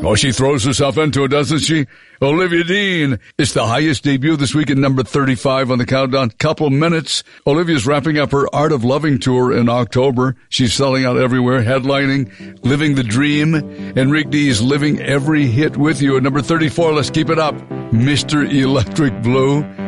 Oh, she throws herself into it, doesn't she? Olivia Dean. It's the highest debut this week at number 35 on the countdown. Couple minutes. Olivia's wrapping up her Art of Loving tour in October. She's selling out everywhere, headlining, living the dream. Enrique D's living every hit with you at number 34. Let's keep it up. Mr. Electric Blue.